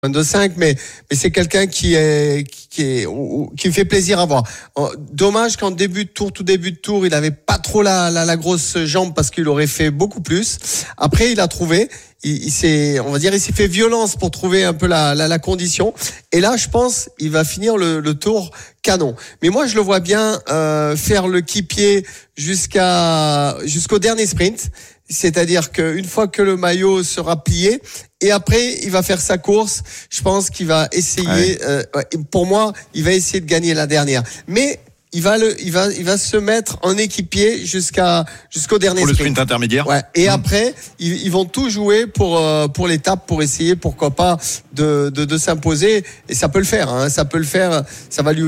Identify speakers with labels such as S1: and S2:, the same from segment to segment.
S1: 22-5, mais c'est quelqu'un qui me fait plaisir à voir. Dommage qu'en tout début de tour, il avait pas trop la grosse jambe parce qu'il aurait fait beaucoup plus. Après, il a trouvé. Il s'est fait violence pour trouver un peu la condition. Et là, je pense, il va finir le tour canon. Mais moi, je le vois bien faire le qui-pied jusqu'au dernier sprint. C'est-à-dire qu'une fois que le maillot sera plié, et après, il va faire sa course. Je pense qu'il va essayer, pour moi, il va essayer de gagner la dernière. Mais il va se mettre en équipier jusqu'au dernier
S2: pour le sprint intermédiaire.
S1: Ouais. Et après, ils vont tout jouer pour l'étape, pour essayer, pourquoi pas, de s'imposer. Et ça peut le faire, hein. Ça peut le faire. Ça va lui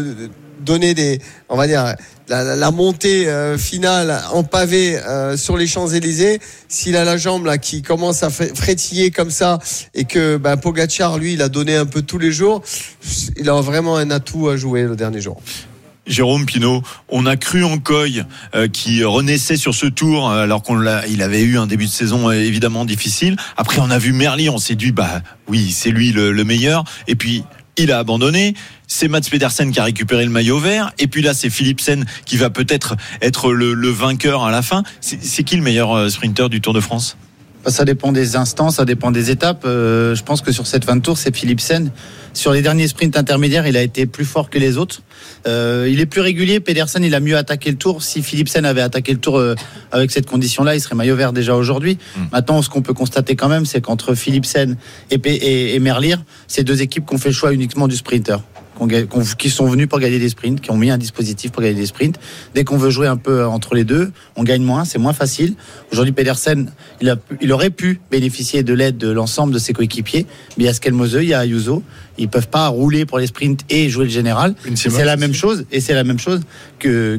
S1: donner on va dire, la montée finale en pavé sur les Champs-Élysées. S'il a la jambe là qui commence à frétiller comme ça et que Pogačar, lui, il a donné un peu tous les jours, il a vraiment un atout à jouer le dernier jour.
S2: Jérôme Pinault, on a cru en Coy qui renaissait sur ce tour alors il avait eu un début de saison évidemment difficile. Après on a vu Merlier, on s'est dit oui, c'est lui le meilleur, et puis il a abandonné. C'est Mats Pedersen qui a récupéré le maillot vert, et puis là c'est Philipsen qui va peut-être être le vainqueur à la fin. C'est qui le meilleur sprinter du Tour de France ?
S3: Ça dépend des instants, ça dépend des étapes. Je pense que sur cette fin de tour, c'est Philipsen. Sur les derniers sprints intermédiaires, il a été plus fort que les autres. Il est plus régulier. Pedersen, il a mieux attaqué le tour. Si Philipsen avait attaqué le tour avec cette condition-là, il serait maillot vert déjà aujourd'hui. Maintenant, ce qu'on peut constater quand même, c'est qu'entre Philipsen et Merlier, c'est deux équipes qui ont fait le choix uniquement du sprinter, qui sont venus pour gagner des sprints, qui ont mis un dispositif pour gagner des sprints. Dès qu'on veut jouer un peu entre les deux, on gagne moins, c'est moins facile. Aujourd'hui, Pedersen, il aurait pu bénéficier de l'aide de l'ensemble de ses coéquipiers, mais il y a Skelmose, il y a Ayuso, ils peuvent pas rouler pour les sprints et jouer le général. C'est la même chose, et c'est la même chose que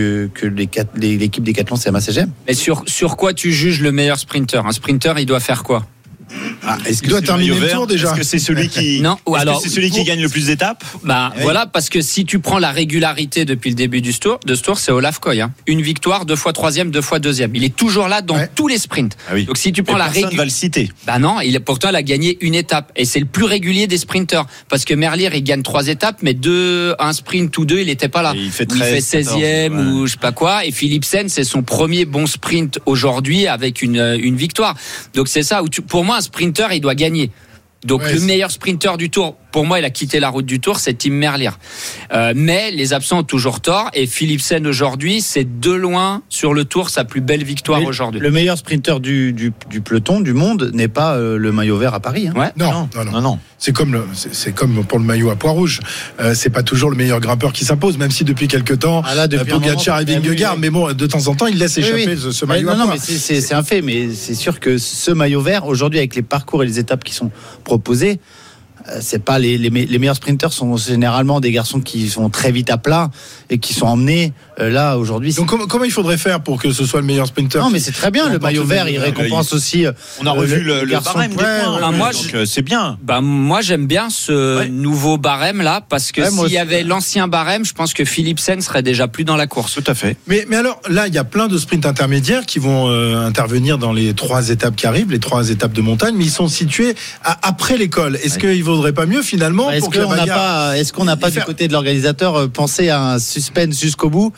S3: l'équipe Decathlon CMA-CGM.
S4: Mais sur quoi tu juges le meilleur sprinter ? Un sprinter, il doit faire quoi ?
S2: Est-ce que
S5: il doit
S2: c'est
S5: terminer le tour déjà ?
S2: Est-ce que c'est celui qui c'est celui qui gagne le plus d'étapes ?
S4: Voilà, parce que si tu prends la régularité depuis le début de ce tour, c'est Olaf Koy. Une victoire, 2 fois 3e, 2 fois 2e. Il est toujours là dans tous les sprints.
S2: Ah oui.
S4: Donc si tu prends
S2: personne va le citer.
S4: Non, pourtant il a gagné une étape, et c'est le plus régulier des sprinters, parce que Merlier il gagne 3 étapes, mais un sprint ou 2 il était pas là.
S2: Il fait
S4: 16e ou je sais pas quoi. Et Philipsen, c'est son premier bon sprint aujourd'hui avec une victoire. Donc c'est ça où pour moi un sprinter il doit gagner. Donc le meilleur sprinter du Tour, pour moi, il a quitté la route du Tour, c'est Tim Merlier. Mais les absents ont toujours tort, et Philipsen aujourd'hui, c'est de loin sur le Tour sa plus belle victoire aujourd'hui.
S3: Le meilleur sprinter du peloton du monde n'est pas le maillot vert à Paris. Hein.
S4: Ouais.
S5: Non. C'est comme pour le maillot à pois rouge. C'est pas toujours le meilleur grimpeur qui s'impose, même si depuis quelques temps, Pogačar et Vingegaard, mais bon, de temps en temps, il laisse échapper ce maillot à pois.
S3: Non, mais c'est un fait, mais c'est sûr que ce maillot vert, aujourd'hui, avec les parcours et les étapes qui sont proposées, c'est pas les meilleurs sprinters sont généralement des garçons qui sont très vite à plat et qui sont emmenés là aujourd'hui.
S5: Donc comment il faudrait faire pour que ce soit le meilleur sprinter ?
S3: Non, mais c'est très bien, le maillot vert, il récompense aussi.
S2: On a revu le barème des points. Donc c'est bien.
S4: Moi j'aime bien ce nouveau barème là, parce que s'il y avait l'ancien barème, je pense que Philipsen serait déjà plus dans la course.
S2: Tout à fait.
S5: Mais alors là, il y a plein de sprints intermédiaires qui vont intervenir dans les 3 étapes qui arrivent, les 3 étapes de montagne, mais ils sont situés après l'école. Est-ce qu'il vaudrait pas mieux finalement
S3: est-ce qu'on n'a pas du côté de l'organisateur pensé à un suspense jusqu'au bout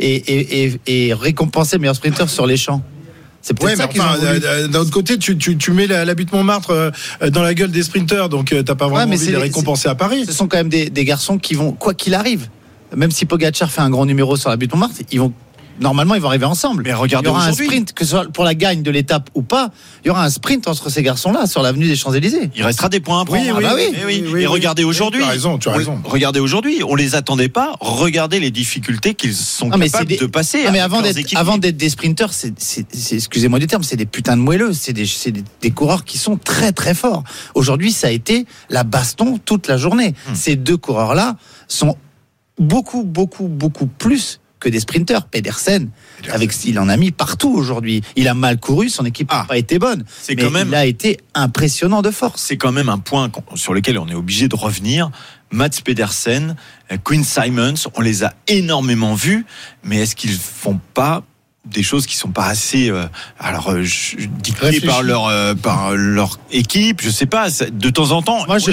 S3: et récompenser le meilleur sprinter sur les champs? C'est peut-être ça qu'ils ont voulu.
S5: D'un autre côté, tu mets la butte Montmartre dans la gueule des sprinters, donc t'as pas vraiment envie de les récompenser à Paris.
S3: Ce sont quand même des garçons qui vont, quoi qu'il arrive, même si Pogačar fait un grand numéro sur la butte Montmartre, normalement, ils vont arriver ensemble.
S2: Mais regardez,
S3: il y aura un sprint, que ce soit pour la gagne de l'étape ou pas, il y aura un sprint entre ces garçons-là sur l'avenue des Champs-Élysées.
S2: Il restera des points à prendre.
S5: Oui.
S2: Et regardez aujourd'hui.
S5: Tu as raison.
S2: Regardez aujourd'hui, on les attendait pas. Regardez les difficultés qu'ils sont capables de passer.
S3: Mais avant d'être des sprinters, c'est excusez-moi du terme, c'est des putains de moelleux. C'est des coureurs qui sont très très forts. Aujourd'hui, ça a été la baston toute la journée. Ces 2 coureurs-là sont beaucoup plus que des sprinters. Pedersen, il en a mis partout aujourd'hui. Il a mal couru, son équipe n'a pas été bonne. Il a été impressionnant de force.
S2: C'est quand même un point sur lequel on est obligé de revenir. Mats Pedersen, Quinn Simmons, on les a énormément vus, mais est-ce qu'ils font pas des choses qui sont pas assez dictées par leur équipe, je sais pas, de temps en temps.
S3: Moi,